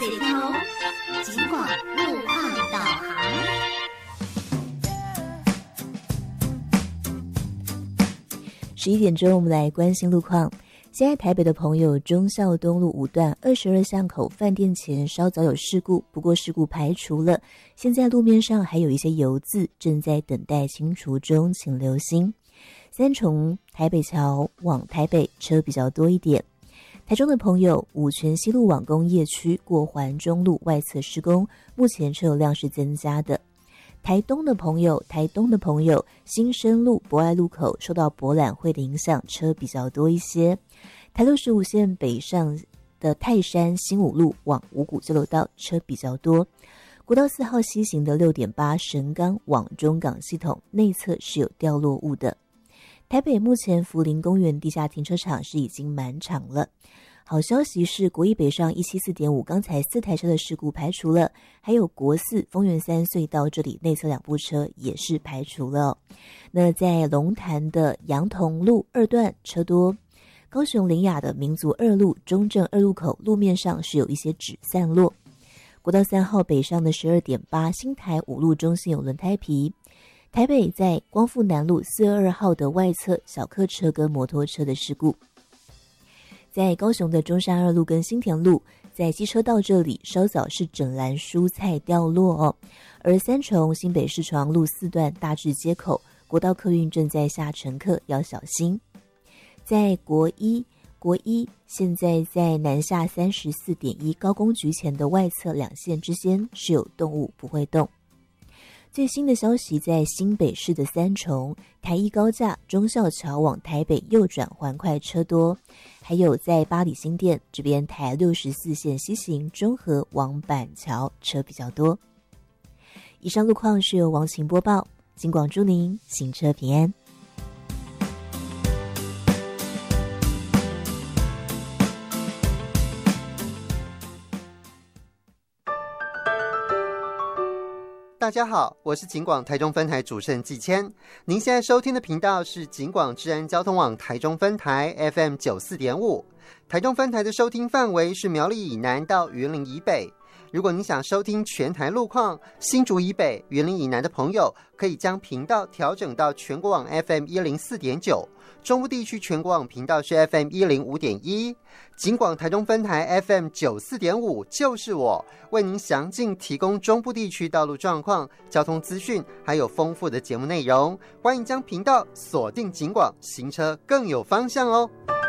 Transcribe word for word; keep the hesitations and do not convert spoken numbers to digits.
水头，警广路况导航。 十一点钟，我们来关心路况。现在台北的朋友，忠孝东路五段二十二巷口饭店前稍早有事故，不过事故排除了。现在路面上还有一些油渍正在等待清除中，请留心。三重台北桥往台北车比较多一点。台中的朋友，五权西路往工业区过环中路外侧施工，目前车流量是增加的。台东的朋友，台东的朋友，新生路博爱路口受到博览会的影响，车比较多一些。台六十五线北上的泰山新五路往五股交流道车比较多。国道四号西行的 六点八 神冈往中港系统内侧是有掉落物的。台北目前福林公园地下停车场是已经满场了。好消息是国一北上 一七四点五 刚才四台车的事故排除了，还有国四丰原三隧道这里内侧两部车也是排除了、哦、那在龙潭的杨同路二段车多，高雄林雅的民族二路中正二路口路面上是有一些纸散落。国道三号北上的 十二点八 新台五路中心有轮胎皮。台北在光复南路四二二号的外侧小客车跟摩托车的事故。在高雄的中山二路跟新田路，在机车道这里稍早是整篮蔬菜掉落哦。而三重新北市长路四段大智街口，国道客运正在下乘客要小心。在国一，国一现在在南下 三十四点一 高工局前的外侧两线之间是有动物不会动。最新的消息，在新北市的三重台一高架忠孝桥往台北右转环快车多，还有在八里新店这边台六十四线西行中和往板桥车比较多。以上路况是由王晴播报，警广祝您行车平安。 大家好，我是警广台中分台主持人季谦。您现在收听的频道是警广治安交通网台中分台 F M 九十四点五。台中分台的收听范围是苗栗以南到云林以北。如果您想收听全台路况，新竹以北、云林以南的朋友可以将频道调整到全国网 F M 一零四点九，中部地区全国网频道是 F M 一零五点一。警广台中分台 F M 九十四点五就是我，为您详尽提供中部地区道路状况、交通资讯，还有丰富的节目内容。欢迎将频道锁定警广，行车更有方向哦。